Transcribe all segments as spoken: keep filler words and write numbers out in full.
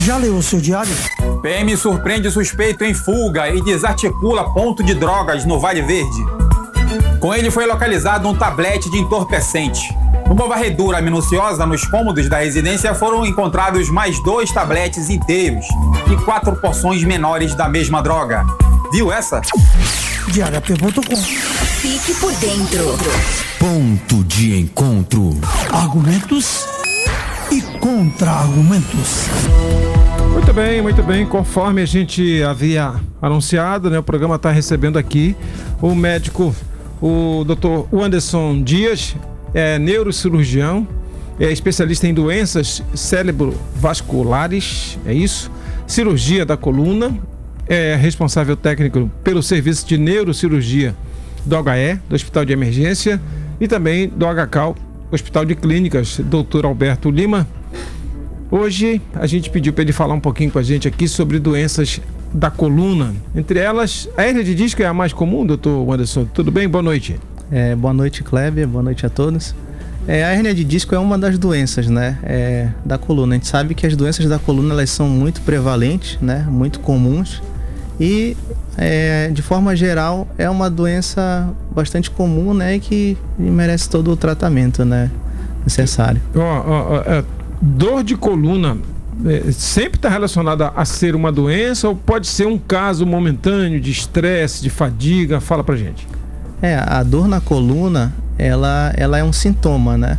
Já leu o seu diário? P M surpreende suspeito em fuga e desarticula ponto de drogas no Vale Verde. Com ele foi localizado um tablete de entorpecente. Numa varredura minuciosa nos cômodos da residência foram encontrados mais dois tabletes inteiros e quatro porções menores da mesma droga. Viu essa? diário A P ponto com. Fique por dentro. Ponto de encontro. Argumentos e contra-argumentos. Muito bem, muito bem. Conforme a gente havia anunciado, né, o programa está recebendo aqui o médico, o doutor Anderson Dias, é neurocirurgião, é especialista em doenças cerebrovasculares, é isso? Cirurgia da coluna, é responsável técnico pelo serviço de neurocirurgia do H E, do Hospital de Emergência, e também do H C A L, Hospital de Clínicas, doutor Alberto Lima. Hoje a gente pediu para ele falar um pouquinho com a gente aqui sobre doenças da coluna. Entre elas, a hérnia de disco é a mais comum, doutor Anderson. Tudo bem? Boa noite. É, boa noite, Kleber. Boa noite a todos. É, a hérnia de disco é uma das doenças, né, é, da coluna. A gente sabe que as doenças da coluna elas são muito prevalentes, né, muito comuns. E, é, de forma geral, é uma doença bastante comum, né, e que merece todo o tratamento, né, necessário. Ó, ó, ó, é... Dor de coluna é, sempre está relacionada a ser uma doença ou pode ser um caso momentâneo de estresse, de fadiga? Fala pra gente. É, a dor na coluna, ela, ela é um sintoma, né?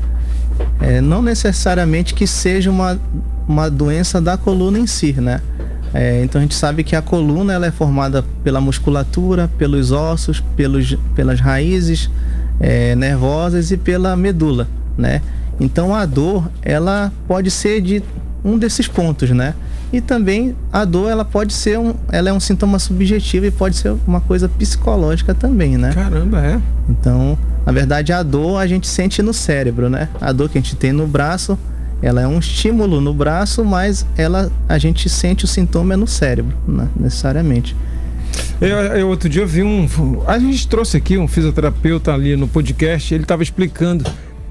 É, não necessariamente que seja uma, uma doença da coluna em si, né? É, então a gente sabe que a coluna ela é formada pela musculatura, pelos ossos, pelos, pelas raízes é, nervosas e pela medula, né? Então a dor, ela pode ser de um desses pontos, né? E também a dor, ela pode ser um, ela é um sintoma subjetivo e pode ser uma coisa psicológica também, né? Caramba, é? Então, na verdade, a dor a gente sente no cérebro, né? A dor que a gente tem no braço, ela é um estímulo no braço, mas ela, a gente sente o sintoma no cérebro, né? Necessariamente. Eu, eu, outro dia eu vi um... A gente trouxe aqui um fisioterapeuta ali no podcast, ele estava explicando...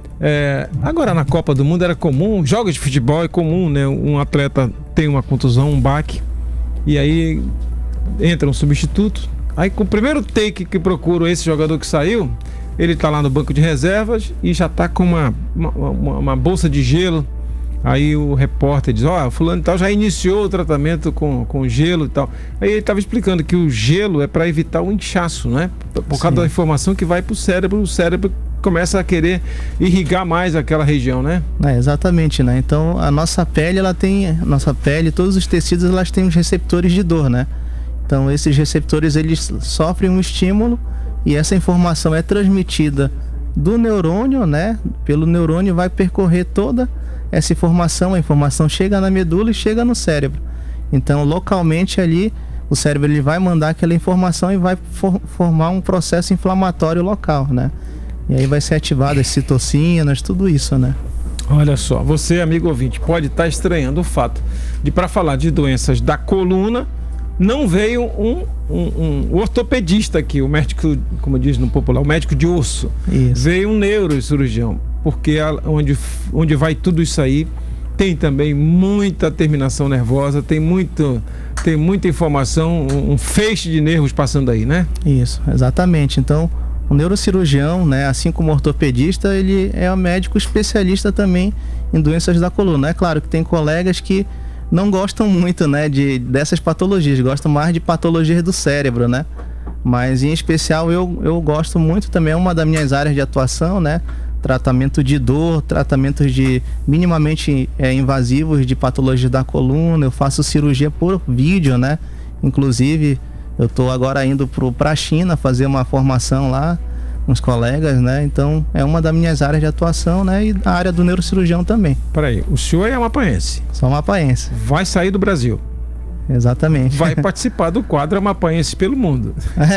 É, agora na Copa do Mundo era comum, jogos de futebol é comum, né? Um atleta tem uma contusão, um baque, e aí entra um substituto. Aí com o primeiro take que procura esse jogador que saiu, ele tá lá no banco de reservas e já tá com uma, uma, uma, uma bolsa de gelo. Aí o repórter diz, ó, oh, fulano e tal já iniciou o tratamento com, com gelo e tal. Aí ele tava explicando que o gelo é para evitar o inchaço, né? Por causa da informação que vai pro cérebro, o cérebro começa a querer irrigar mais aquela região, né? É, exatamente, né? Então a nossa pele, ela tem, a nossa pele, todos os tecidos, elas têm os receptores de dor, né? Então esses receptores, eles sofrem um estímulo e essa informação é transmitida do neurônio, né? Pelo neurônio vai percorrer toda essa informação, a informação chega na medula e chega no cérebro. Então localmente ali, o cérebro ele vai mandar aquela informação e vai for, formar um processo inflamatório local, né? E aí vai ser ativado as citocinas, tudo isso, né? Olha só, você, amigo ouvinte, pode estar estranhando o fato de, para falar de doenças da coluna, não veio um, um, um ortopedista aqui, o médico, como diz no popular, o médico de osso. Isso. Veio um neurocirurgião, porque a, onde, onde vai tudo isso aí, tem também muita terminação nervosa, tem, muito, tem muita informação, um, um feixe de nervos passando aí, né? Isso, exatamente. Então, o neurocirurgião, né, assim como o ortopedista, ele é um médico especialista também em doenças da coluna. É claro que tem colegas que não gostam muito, né, de, dessas patologias, gostam mais de patologias do cérebro, né? Mas em especial eu, eu gosto muito também, é uma das minhas áreas de atuação, né? Tratamento de dor, tratamentos de minimamente é, invasivos de patologias da coluna. Eu faço cirurgia por vídeo, né? Inclusive, eu estou agora indo para a China fazer uma formação lá com os colegas, né? Então, é uma das minhas áreas de atuação, né? E a área do neurocirurgião também. Peraí, o senhor é amapaense? Sou amapaense. Vai sair do Brasil? Exatamente. Vai participar do quadro Amapaense pelo Mundo.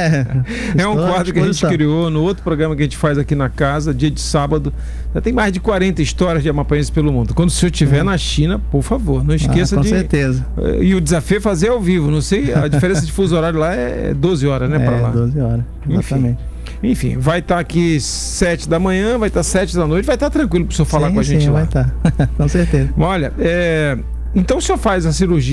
É, é um quadro que a gente criou no outro programa que a gente faz aqui na casa, dia de sábado. Já tem mais de quarenta histórias de Amapaense pelo mundo. Quando o senhor estiver hum. na China, por favor, não esqueça ah, com de... Com certeza. E o desafio é fazer ao vivo. Não sei, a diferença de fuso horário lá é doze horas, né? É, pra lá. doze horas, exatamente. Enfim, enfim vai estar tá aqui sete da manhã, vai estar tá sete da noite, vai estar tá tranquilo para o senhor falar sim, com a gente sim, lá. Vai estar, tá. Com certeza. Olha, é... Então o senhor faz a cirurgia